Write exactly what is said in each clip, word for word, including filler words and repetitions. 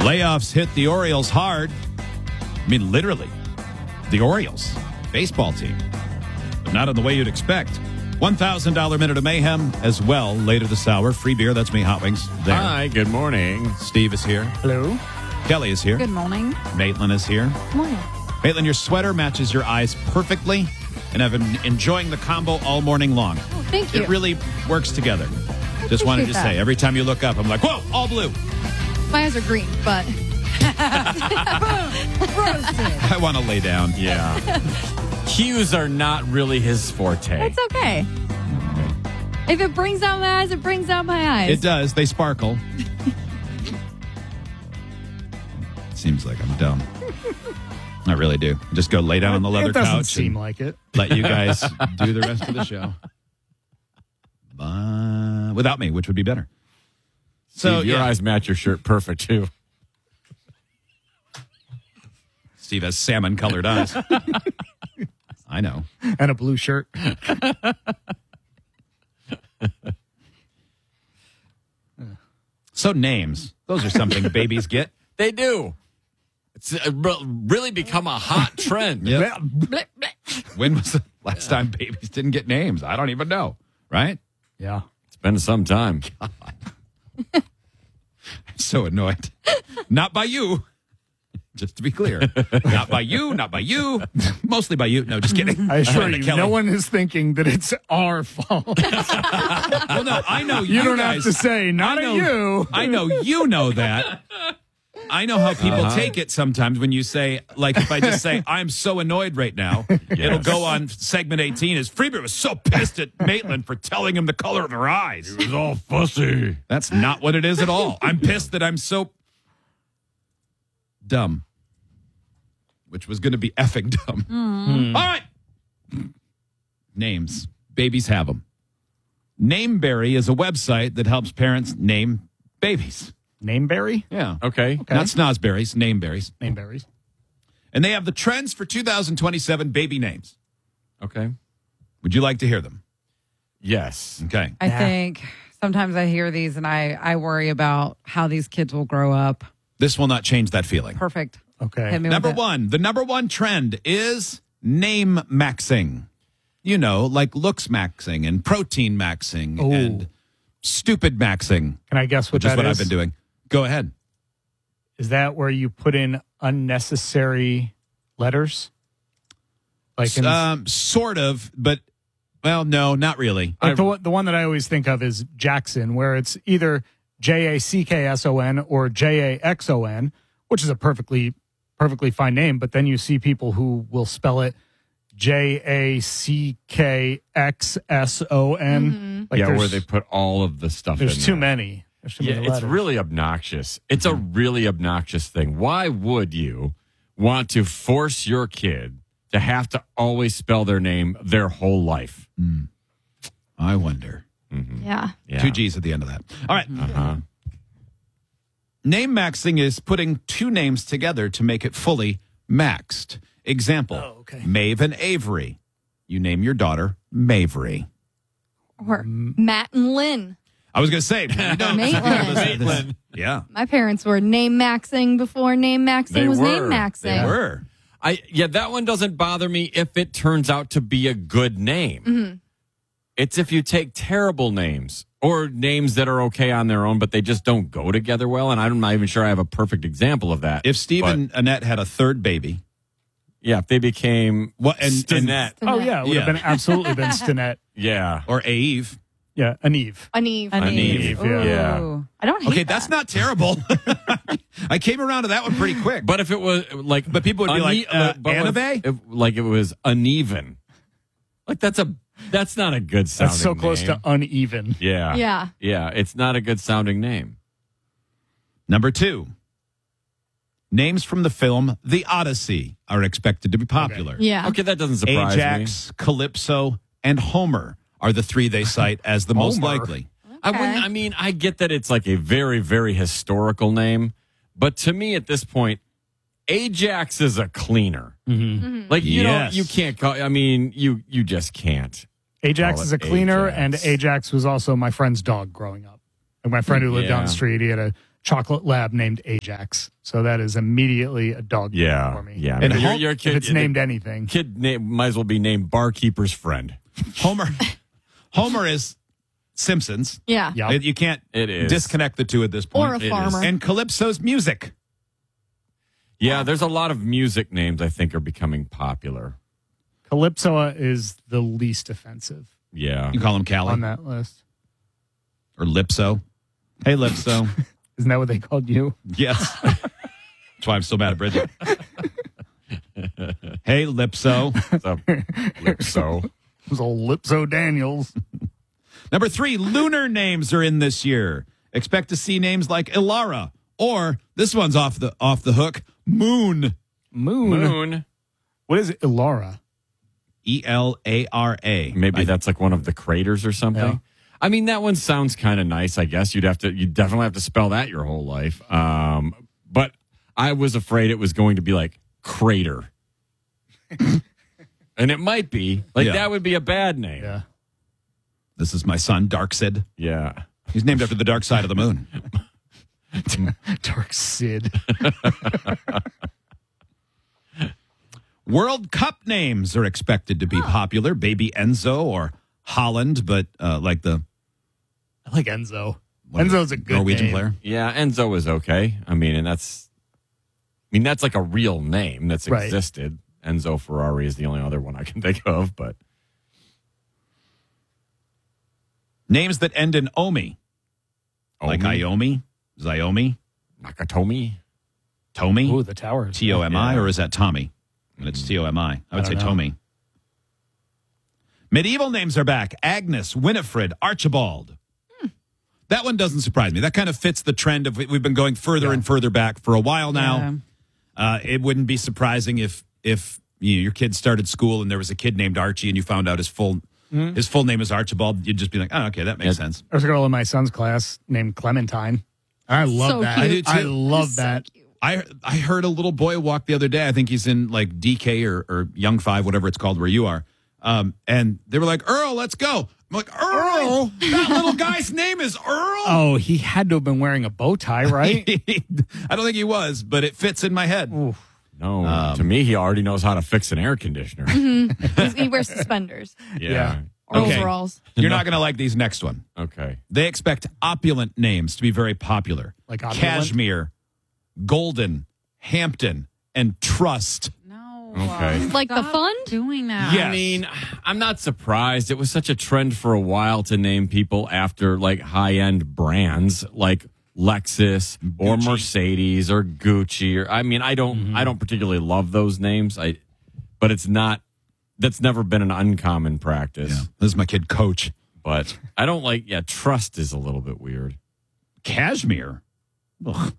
Layoffs hit the Orioles hard. I mean, literally. The Orioles baseball team. But not in the way you'd expect. one thousand dollars Minute of Mayhem as well later this hour. Free beer. That's me, Hot Wings. There. Hi, good morning. Steve is here. Hello. Kelly is here. Good morning. Maitland is here. Good morning. Maitland, your sweater matches your eyes perfectly, and I've been enjoying the combo all morning long. Oh, thank you. It really works together. Just wanted to that. say, every time you look up, I'm like, whoa, all blue. My eyes are green, but I want to lay down. Yeah. Hues are not really his forte. it's okay. If it brings out my eyes, it brings out my eyes. It does. They sparkle. Seems like I'm dumb. I really do. Just go lay down on the leather It doesn't couch seem and like it. let you guys do the rest of the show. But without me, which would be better. So Steve, your yeah. eyes match your shirt perfect, too. Steve has salmon-colored eyes. I know. And a blue shirt. So names. Those are something babies get. They do. It's uh, re- really become a hot trend. Yep. When was the last time babies didn't get names? I don't even know. Right? Yeah. It's been some time. I'm so annoyed. Not by you. Just to be clear. Not by you, not by you. Mostly by you. No, just kidding. I assure Amanda you, Kelly. no one is thinking that it's our fault. Well, no, I know you You don't guys, have to say, not I know, at you. I know you know that. I know how people Uh-huh. take it sometimes when you say, like, if I just say, I'm so annoyed right now, it'll go on segment eighteen as Freebert was so pissed at Maitland for telling him the color of her eyes. It was all fussy. That's not what it is at all. I'm pissed that I'm so dumb, which was going to be effing dumb. Mm. All right. Names. Babies have them. Nameberry is a website that helps parents name babies. Nameberry? Yeah. Okay. Okay. Not snozberries, nameberries. Nameberries. And they have the trends for two thousand twenty-seven baby names. Okay. Would you like to hear them? Yes. Okay. I think sometimes I hear these and I, I worry about how these kids will grow up. This will not change that feeling. Perfect. Okay. Hit me with Number it. one, the number one trend is name maxing. You know, like looks maxing and protein maxing Oh. and stupid maxing, Can I guess what which is that what is? I've been doing. Go ahead. Is that where you put in unnecessary letters? Like in, Um, sort of, but, well, no, not really. like the, one- the one that I always think of is Jackson, where it's either J A C K S O N or J A X O N, which is a perfectly perfectly fine name. But then you see people who will spell it J A C K X S O N. Like yeah, there's, where they put all of the stuff in there's too there. many. There's too Yeah, many it's letters. really obnoxious. It's a really obnoxious thing. Why would you want to force your kid to have to always spell their name their whole life? I wonder. Yeah. Yeah. Two G's at the end of that. All right. Uh-huh. Name maxing is putting two names together to make it fully maxed. Example, Oh, okay. Maeve and Avery. You name your daughter Mavery. Or Matt and Lynn. I was going to say, you don't- Maitland. Maitland. Yeah, My parents were name maxing before name maxing They was were. name maxing. they were. I yeah, that one doesn't bother me if it turns out to be a good name. Mm-hmm. It's if you take terrible names or names that are okay on their own, but they just don't go together well. And I'm not even sure I have a perfect example of that. If Steve But, and Annette had a third baby, yeah, if they became what and, and Stinette. Oh, yeah. It would Yeah. have been absolutely been Stinette. Yeah. or Eve. Yeah, Aneve. Aneve. Aneve, Ooh. yeah. I don't hate Okay, that. that's not terrible. I came around to that one pretty quick. But if it was like, But people would be like, uh, but if- Annabelle? if- like it was uneven, like that's a that's not a good sounding. That's so close name. to uneven. yeah, Yeah. yeah. It's not a good sounding name. Number two, names from the film The Odyssey are expected to be popular. Yeah. Okay, that doesn't surprise me. Ajax, Calypso, and Homer are the three they cite as the most Homer. likely. I wouldn't. I mean, I get that it's like a very, very historical name, but to me, at this point, Ajax is a cleaner. Like you Yes. know, you can't call. I mean, you you just can't. Ajax Call is a it cleaner, Ajax. and Ajax was also my friend's dog growing up. And my friend who lived down Yeah. the street, he had a chocolate lab named Ajax. So that is immediately a dog name Yeah, for me. yeah. I And mean, your, Hulk- your If kid, it's named anything. kid name might as well be named Barkeeper's Friend. Homer Homer is Simpsons. Yeah. Yeah. It- You can't It is. disconnect the two at this Or point. a It farmer. is. And Calypso's music. Yeah, there's a lot of music names I think are becoming popular. Calypso is the least offensive Yeah. You call him Callie on that list. or Lipso. Hey, Lipso. Isn't that what they called you? Yes. That's why I'm so mad at Bridget. Hey, Lipso. What's up, Lipso? Those old Lipso Daniels. Number three, lunar names are in this year. Expect to see names like Ilara or this one's off the off the hook, Moon. Moon. Moon. What is it? Ilara. E L A R A. Maybe I- that's like one of the craters or something. Yeah. I mean, that one sounds kind of nice. I guess you'd have to, you definitely have to spell that your whole life. Um, but I was afraid it was going to be like crater, and it might be like Yeah. that would be a bad name. Yeah. This is my son, Darksid. Yeah. He's named after the dark side of the moon. Dark Sid. World Cup names are expected to be popular. Baby Enzo or Holland, but uh, like the I like Enzo. what is Enzo's it, a good Norwegian name. player. Yeah. Enzo is okay. I mean, and that's, I mean, that's like a real name that's Right. existed. Enzo Ferrari is the only other one I can think of, but Names that end in Omi, like Omi, Iomi, Xiaomi, Nakatomi. Tomi, Ooh, the towers. T O M I, Yeah. or is that Tommy? And it's T O M I. I would I say don't know. Tomi. Medieval names are back. Agnes, Winifred, Archibald. That one doesn't surprise me. That kind of fits the trend of we've been going further Yeah. and further back for a while now. Yeah. Uh, it wouldn't be surprising if if you know, your kid started school and there was a kid named Archie and you found out his full his full name is Archibald. You'd just be like, oh, okay, that makes Yeah. sense. There's a girl in my son's class named Clementine. I love So that. cute. I do too. I love that. I I heard a little boy walk the other day. I think he's in like D K or, or Young Five, whatever it's called, where you are. Um, and they were like, Earl, let's go. I'm like, Earl? That little guy's name is Earl? Oh, he had to have been wearing a bow tie, right? I don't think he was, but it fits in my head. No, Um, to me, he already knows how to fix an air conditioner. He's- he wears suspenders, Yeah. Okay. overalls. You're not going to like these next one. Okay. They expect opulent names to be very popular. Like opulent? Cashmere, Golden, Hampton, and Trust. No. Okay. Like the Stop fund? doing that. Yes. I mean, I'm not surprised. It was such a trend for a while to name people after like high end brands like Lexus or Gucci. Mercedes or Gucci or I mean, I don't I don't particularly love those names. I but it's not that's never been an uncommon practice. Yeah. This is my kid, Coach. But I don't like yeah, Trust is a little bit weird. Cashmere. Ugh.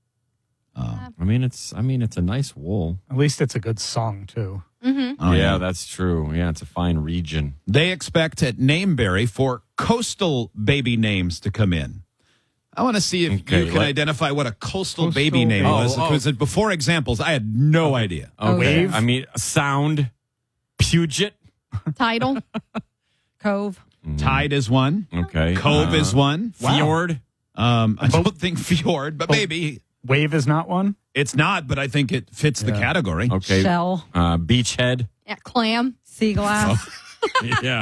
I mean, it's I mean, it's a nice wool. At least it's a good song, too. Oh, yeah, that's true. Yeah, it's a fine region. They expect at Nameberry for coastal baby names to come in. I want to see if Okay, you can let- identify what a coastal, Coastal baby name baby. was. Oh, oh. Because before examples, I had no idea. Okay. Wave? I mean, Sound, Puget. Title. Cove. Tide is one. Okay. Cove Uh, is one. Fjord. Um, I don't think fjord, but Oh. maybe Wave is not one? it's not. But I think it fits the Yeah. category. Okay. Shell. Uh, Beachhead. Yeah, clam. Sea glass. yeah.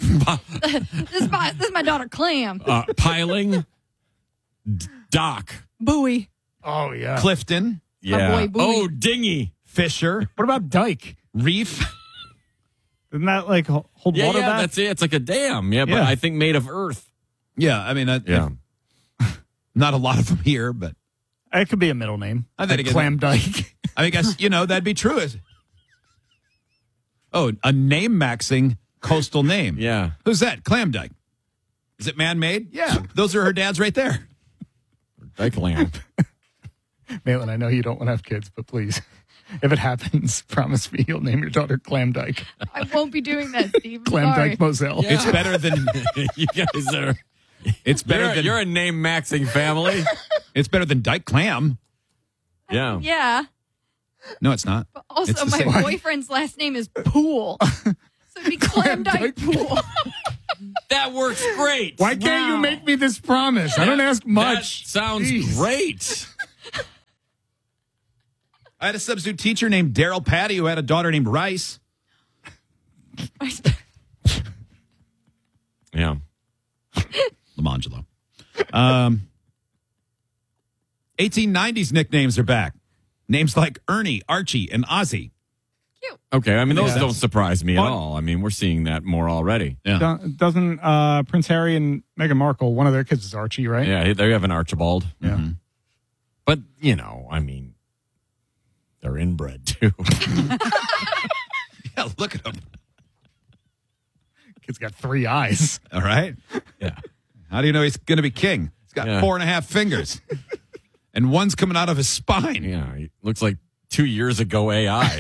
This is my this is my daughter Clam. Uh, piling. D- dock. Buoy. Oh, yeah. Clifton, Yeah. boy Bowie. Oh, dinghy. Fisher, What about Dyke? Reef. Isn't that like ho- hold Yeah, water yeah, back? that's it. It's like a dam. Yeah, but Yeah. I think made of earth. Yeah, I mean, I, Yeah. not a lot of them here, but It could be a middle name. I think Like it- Clam Dyke. I mean, guess you know that'd be true. Oh, a name maxing coastal name. Yeah. Who's that? Clamdyke. Is it man made? Yeah, those are her dads right there. Dyke land. Maitland, I know you don't want to have kids, but please, if it happens, promise me you'll name your daughter Clam Dyke. I won't be doing that, Steve. I'm Clam sorry. Dyke Moselle. Yeah. It's better than you guys are. it's better You're, than you're a name maxing family. it's better than Dyke Clam. Yeah. Yeah. No, it's not. But also, It's the my same. boyfriend's last name is Pool. So it'd be Clam Dyke Pool. That works great. Why can't you Wow. make me this promise? I don't ask much. That sounds Jeez. great. I had a substitute teacher named Daryl Patty who had a daughter named Rice. Yeah. Lamangelo. Um, eighteen nineties nicknames are back. Names like Ernie, Archie, and Ozzy. Okay. I mean, those Yeah. don't surprise me at Well- all. I mean, we're seeing that more already. Yeah. Do- Doesn't uh, Prince Harry and Meghan Markle, one of their kids is Archie, right? Yeah. They have an Archibald. Yeah. But, you know, I mean, they're inbred too. Yeah, look at him. Kid's got three eyes. All right. Yeah. How do you know he's going to be king? He's got Yeah. four and a half fingers. And one's coming out of his spine. Yeah. He looks like two years ago A I.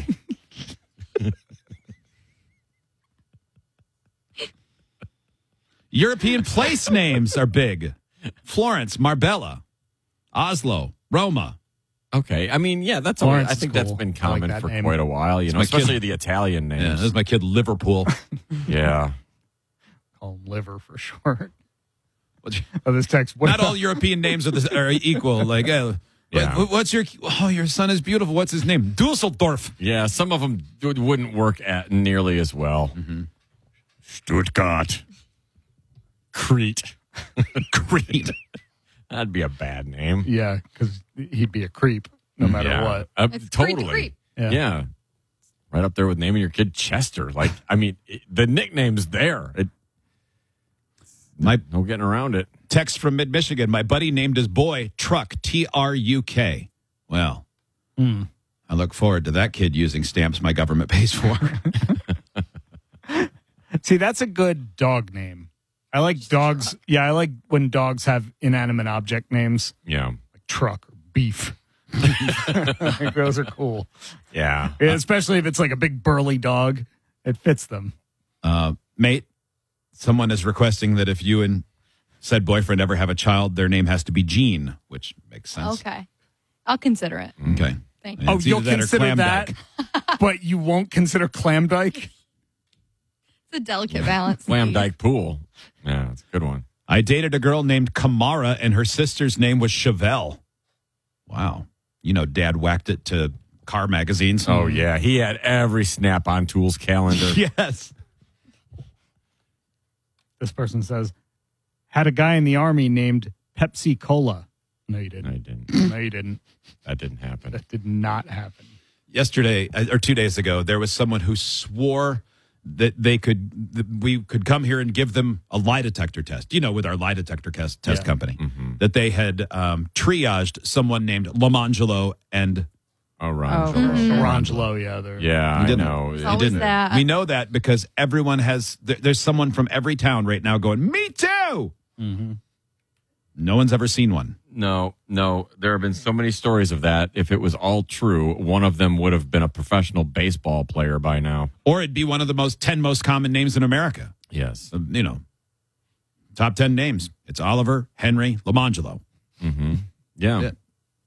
European place names are big. Florence, Marbella, Oslo, Roma. Okay. I mean, yeah, that's Florence all, I is think that's cool. been I like common that for name. quite a while, you know, my kid. especially the Italian Yeah, names. this is my kid, Liverpool. Yeah. Call him Liver for short. What's- Oh, this text. What Not all European names are, the, are equal. Like, uh, Yeah. what- what's your? Oh, your son is beautiful. What's his name? Dusseldorf. Yeah. Some of them wouldn't work at nearly as well. Mm-hmm. Stuttgart. Crete. Crete. That'd be a bad name. Yeah, because he'd be a creep no matter yeah. what. Uh, It's Creed the totally. Creep. Yeah. Yeah. Right up there with naming your kid Chester. Like, I mean, it, the nickname's there. It, My no getting around it. text from Mid Michigan. My buddy named his boy Truck. T R U K. Well, Hmm. I look forward to that kid using stamps my government pays for. See, that's a good dog name. I like dogs. Yeah, I like when dogs have inanimate object names, Yeah. like truck or beef. I think those are cool. Yeah. Yeah, especially if it's like a big burly dog. It fits them. Uh, mate, someone is requesting that if you and said boyfriend ever have a child, their name has to be Gene, which makes sense. Okay. I'll consider it. Okay. Thank And you. Oh, it's you'll either that or consider clam that, dyke. but you won't consider clam dyke? It's a delicate balance. Slam Steve. Dyke Pool. Yeah, it's a good one. I dated a girl named Kamara, and her sister's name was Chevelle. Wow. You know, Dad whacked it to car magazines. Oh, yeah. He had every Snap on Tools calendar. Yes. This person says, had a guy in the army named Pepsi Cola. No, you No, didn't. he didn't. No, you didn't. That didn't happen. That did not happen. Yesterday, uh, or two days ago, there was someone who swore that they could, that we could come here and give them a lie detector test, you know, with our lie detector test, test Yeah. company, that they had um, triaged someone named Lamangelo and Oh, Ron. Oh. Jones. Orangelo, yeah. They're, Yeah, I didn't. know. It's It always didn't. that. we know that because everyone has, there, there's someone from every town right now going, me too. No one's ever seen one. No, no. There have been so many stories of that. If it was all true, one of them would have been a professional baseball player by now. Or it'd be one of the most ten most common names in America. Yes. Uh, You know, top ten names. It's Oliver, Henry, Lamangelo. Yeah. Yeah.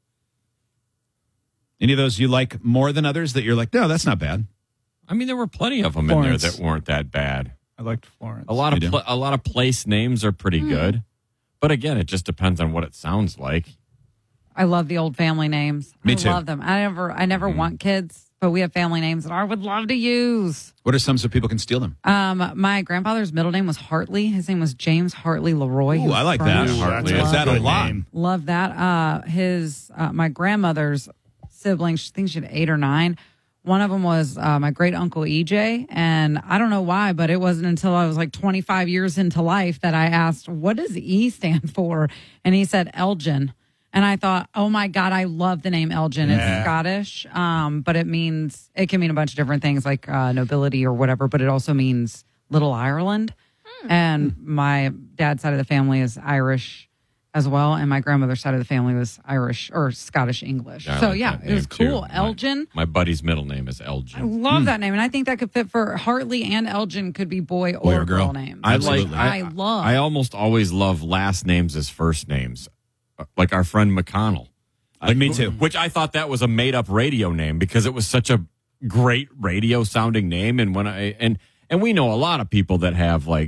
Any of those you like more than others that you're like, no, that's not bad. I mean, there were plenty of them Florence. in there that weren't that bad. I liked Florence. A lot You of do? pla a lot of place names are pretty good, but again, it just depends on what it sounds like. I love the old family names. Me I too. love them. I never, I never want kids, but we have family names that I would love to use. What are some so people can steal them? Um, my grandfather's middle name was Hartley. His name was James Hartley Leroy. He Ooh, was I like that. French. Ooh, Hartley that's is that a good lot. name. Love that. Uh, his uh, my grandmother's siblings, I think she had eight or nine. One of them was uh, my great uncle E J, and I don't know why, but it wasn't until I was like twenty-five years into life that I asked, "What does E stand for?" And he said Elgin, and I thought, "Oh my God, I love the name Elgin. It's Yeah. Scottish, um, but it means it can mean a bunch of different things, like uh, nobility or whatever, but it also means Little Ireland." And my dad's side of the family is Irish as well, and my grandmother's side of the family was Irish or Scottish English. I so like yeah, that it was name, too. cool. My- Elgin. My buddy's middle name is I Elgin. love that name, and I think that could fit for Hartley and Elgin. Could be boy, Boy or or girl, girl. names. I Absolutely. like. I love. I almost always love last names as first names, Uh, like our friend McConnell. Like me too. Which I thought that was a made up radio name because it was such a great radio sounding name. And when I and and we know a lot of people that have like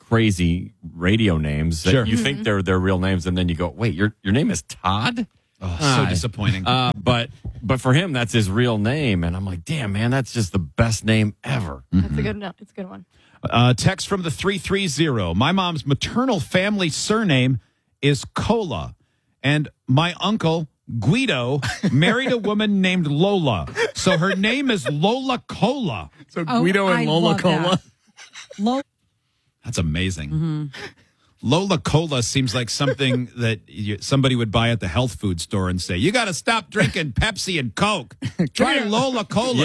crazy radio names that Sure. you think they're their real names, and then you go, wait, your your name is Todd? Oh, so Ah. disappointing. Uh, but but for him, that's his real name, and I'm like, damn, man, that's just the best name ever. That's a good no, it's a good one. Uh, text from the three three zero. My mom's maternal family surname is Cola, and my uncle Guido married a woman named Lola, so her name is Lola Cola. So Oh, Guido and I Lola love Cola. that. Lo- That's amazing. Lola Cola seems like something that you, somebody would buy at the health food store and say, "You got to stop drinking Pepsi and Coke. Try Lola Cola."